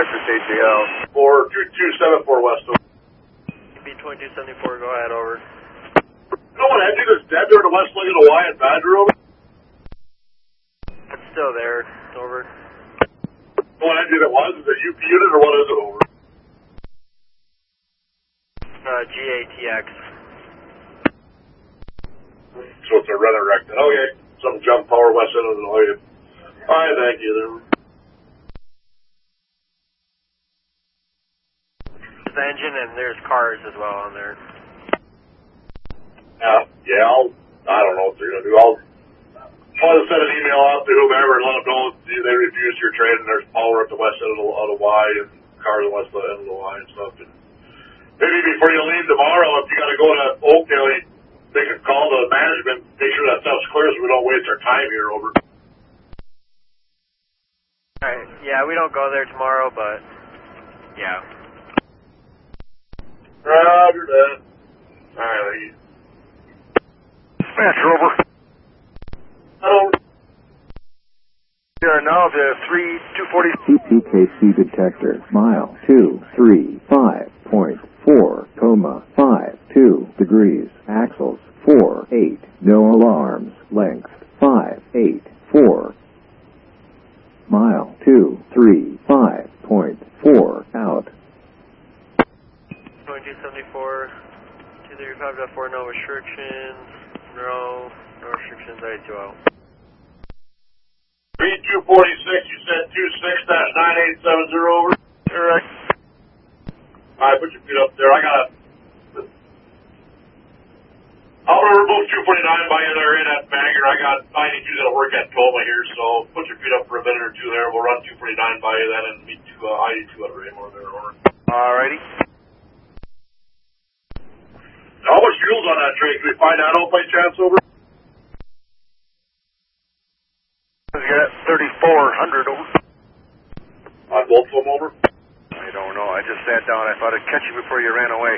Cypress ATL. 42274 West. B2274, go ahead, over. You know what engine is dead there in the west leg of the Y and Badger over? It's still there, over. What engine it was? Is it UP unit or what is it over? GATX. So it's a resurrected. Okay. Some jump power west end of the Y. Alright, thank you there. There's the engine and there's cars as well on there. Yeah, I don't know what they're going to do. I'll send an email out to whomever and let them know they refuse your trade and there's power at the west end of the Y and cars at the west end of the Y and stuff. And maybe before you leave tomorrow, if you got to go to Oakdale, they can call the management, make sure that stuff's clear so we don't waste our time here over. Alright, yeah, we don't go there tomorrow, but yeah. Roger that. Alright, Dispatcher, over. hello. We are now the 3240. CPKC detector, mile 235.4, 52 axles 4-8, no alarms, length 584, mile 235.4, out. 2274, 235.4, no restrictions, no restrictions, 82 out. 3246, you said 26-9870 over. Correct. Alright, put your feet up there. I'm going to remove 249 by you there in that bagger. I got 92 that'll work at Toma here, so put your feet up for a minute or two there. We'll run 249 by you then and meet ID2 at Raymore there, over. Alrighty. How much fuel's on that train? Can we find that out by chance, over? We got 3,400, over. On both of them, over? I don't know. I just sat down. I thought I'd catch you before you ran away.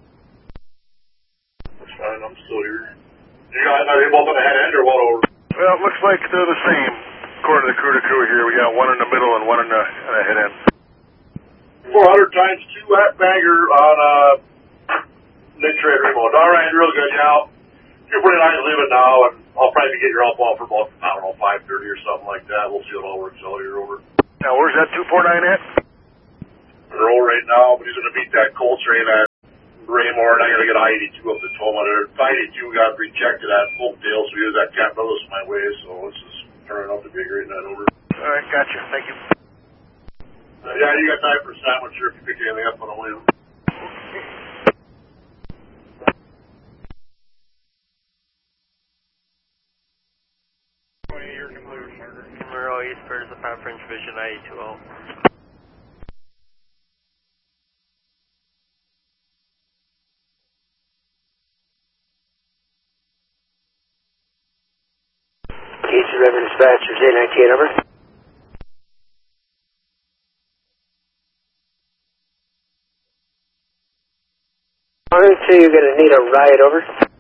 That's fine. I'm still here. You guys, are they both on the head end or what, over? Well, it looks like they're the same. According to the crew here, we got one in the middle and one in the head end. 400 times 2 at bagger on Nick Trade remote. Alright, real good. Yeah, 249 is leaving now, and I'll probably get your help off for about, I don't know, 5:30 or something like that. We'll see what all works out here, over. Now, where's that 249 at? Roll right now, but he's going to beat that coal train at Raymore, and I got to get I-82 up to Toma there. I-82 got rejected at Oakdale, so he was at Camp Millis my way, so this is turning out to be a great night, over. Alright, gotcha. Thank you. Yeah, you got time for a sandwich here if you pick anything up on the way. Monroe East, Curtis, the 5 French Vision, 92 out. KC River Dispatcher, J98, over. I say you're going to need a ride, over.